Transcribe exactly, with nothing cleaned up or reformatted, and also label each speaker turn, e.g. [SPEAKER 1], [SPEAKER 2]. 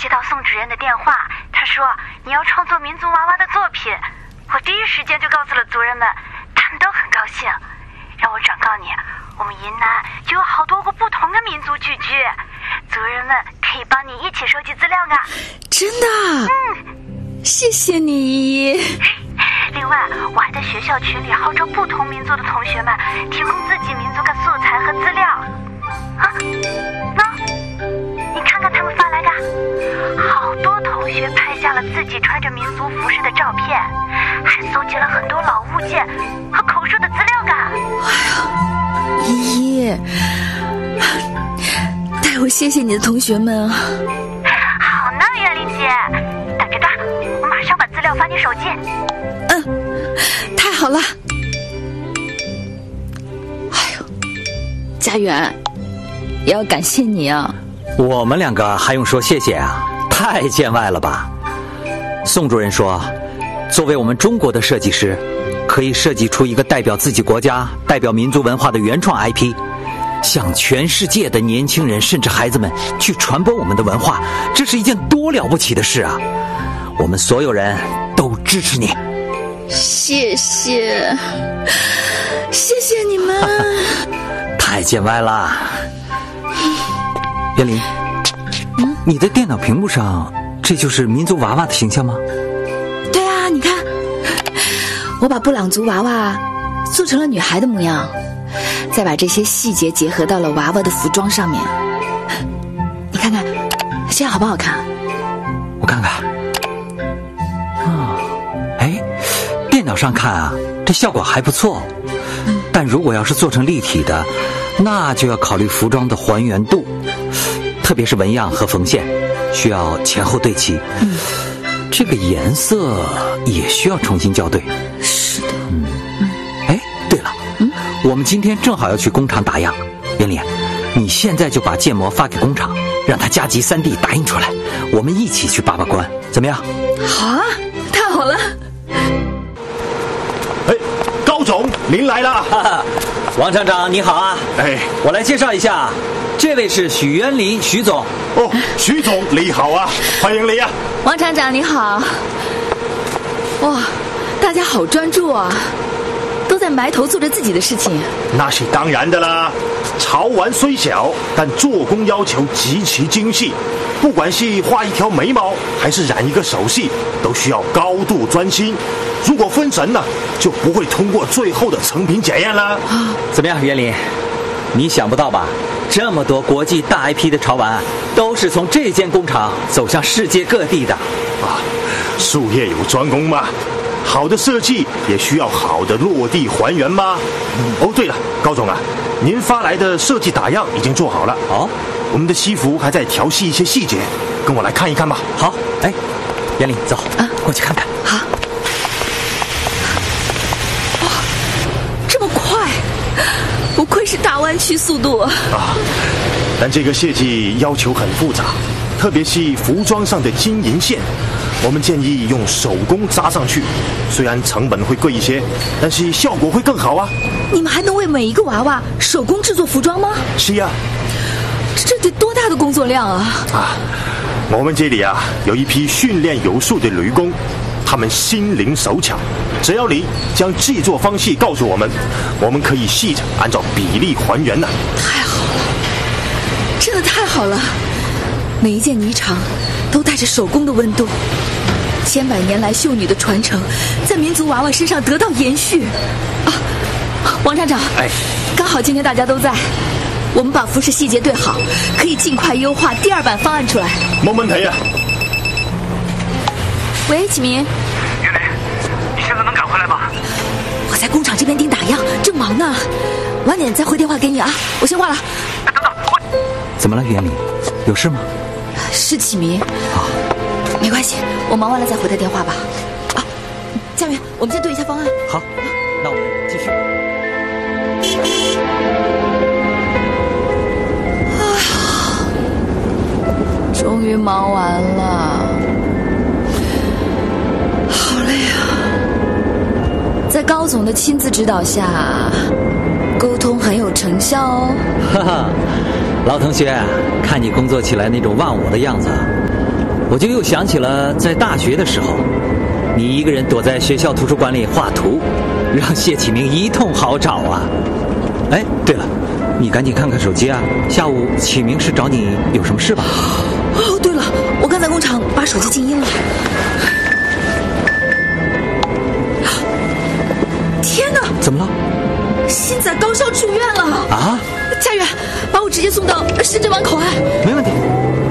[SPEAKER 1] 到宋主任的电话，他说你要创作民族娃娃的作品，我第一时间就告诉了族人们，他们都很高兴，让我转告你，我们云南就有好多个不同的民族聚居，族人们可以帮你一起收集资料啊。
[SPEAKER 2] 真的？嗯，谢谢你依依。
[SPEAKER 1] 另外，我还在学校群里号召不同民族的同学们提供自己民族的素材和资料。啊，喏，你看看他们发来的，好多同学拍下了自己穿着民族服饰的照片，还搜集了很多老物件和口述的资料感。
[SPEAKER 2] 哎呀，依依，代我谢谢你的同学们啊。
[SPEAKER 1] 好呢，袁玲姐，等着吧，我马上把资料发你手机。
[SPEAKER 2] 嗯，太好了。哎呦，家园，也要感谢你啊。
[SPEAKER 3] 我们两个还用说谢谢啊？太见外了吧。宋主任说，作为我们中国的设计师，可以设计出一个代表自己国家、代表民族文化的原创 I P， 向全世界的年轻人甚至孩子们去传播我们的文化，这是一件多了不起的事啊！我们所有人都支持你。
[SPEAKER 2] 谢谢，谢谢你们。
[SPEAKER 3] 太见外了。袁林，嗯，你的电脑屏幕上这就是民族娃娃的形象吗？
[SPEAKER 2] 对啊，你看，我把布朗族娃娃做成了女孩的模样，再把这些细节结合到了娃娃的服装上面。你看看，这样好不好看？
[SPEAKER 3] 我看看。啊，哎，电脑上看啊，这效果还不错。嗯，但如果要是做成立体的，那就要考虑服装的还原度，特别是纹样和缝线，需要前后对齐。嗯，这个颜色也需要重新校对。
[SPEAKER 2] 是的。
[SPEAKER 3] 嗯嗯。哎，对了，嗯，我们今天正好要去工厂打样，袁林，你现在就把建模发给工厂，让他加急 三 D 打印出来，我们一起去把把关，怎么样？
[SPEAKER 2] 好啊，太好了。
[SPEAKER 4] 哎，高总，您来了。
[SPEAKER 3] 哈哈，王厂长你好啊。
[SPEAKER 4] 哎，
[SPEAKER 3] 我来介绍一下，这位是许渊林许总。
[SPEAKER 4] 哦，许总你好啊，欢迎你啊。
[SPEAKER 2] 王厂长你好。哇，大家好专注啊，都在埋头做着自己的事情。
[SPEAKER 4] 那是当然的啦，潮玩虽小，但做工要求极其精细，不管是画一条眉毛还是染一个手系，都需要高度专心，如果分神呢，就不会通过最后的成品检验了。
[SPEAKER 3] 怎么样，袁林？你想不到吧？这么多国际大 I P 的潮玩，都是从这间工厂走向世界各地的。
[SPEAKER 4] 啊，术业有专攻嘛，好的设计也需要好的落地还原嘛。嗯、哦，对了，高总啊，您发来的设计打样已经做好了。
[SPEAKER 3] 哦，
[SPEAKER 4] 我们的西服还在调细一些细节，跟我来看一看吧。
[SPEAKER 3] 好，哎，袁林，走啊，过去看看。
[SPEAKER 2] 好。哇，这么快！不愧是大湾区速度啊！
[SPEAKER 4] 但这个设计要求很复杂，特别是服装上的金银线，我们建议用手工扎上去。虽然成本会贵一些，但是效果会更好啊！
[SPEAKER 2] 你们还能为每一个娃娃手工制作服装吗？
[SPEAKER 4] 是呀、啊，
[SPEAKER 2] 这得多大的工作量啊！
[SPEAKER 4] 啊，我们这里啊有一批训练有素的女工。他们心灵手巧，只要你将制作方式告诉我们，我们可以试着按照比例还原呢、啊。
[SPEAKER 2] 太好了，真的太好了！每一件霓裳都带着手工的温度，千百年来秀女的传承，在民族娃娃身上得到延续。啊，王厂长，
[SPEAKER 3] 哎，
[SPEAKER 2] 刚好今天大家都在，我们把服饰细节对好，可以尽快优化第二版方案出来。
[SPEAKER 4] 没问题啊。
[SPEAKER 2] 喂，启明。
[SPEAKER 5] 袁林，你现在能赶回来吗？
[SPEAKER 2] 我在工厂这边盯打样，正忙呢，晚点再回电话给你啊。我先挂了。
[SPEAKER 5] 哎，等等，我。
[SPEAKER 3] 怎么了，袁林？有事吗？
[SPEAKER 2] 是启明。
[SPEAKER 3] 啊，
[SPEAKER 2] 没关系，我忙完了再回他电话吧。啊，佳媛，我们先对一下方案。
[SPEAKER 3] 好，那我们继续。
[SPEAKER 2] 啊，终于忙完了。在高总的亲自指导下，沟通很有成效哦。
[SPEAKER 3] 哈哈，老同学，看你工作起来那种忘我的样子， 我就又想起了在大学的时候，你一个人躲在学校图书馆里画图，让谢启明一通好找啊。哎，对了，你赶紧看看手机啊，下午启明是找你有什么事吧？
[SPEAKER 2] 哦，对了，我刚在工厂把手机静音了。天哪！
[SPEAKER 3] 怎么了？
[SPEAKER 2] 新仔高烧住院了
[SPEAKER 3] 啊！
[SPEAKER 2] 家园，把我直接送到深圳湾口岸。
[SPEAKER 3] 没问题。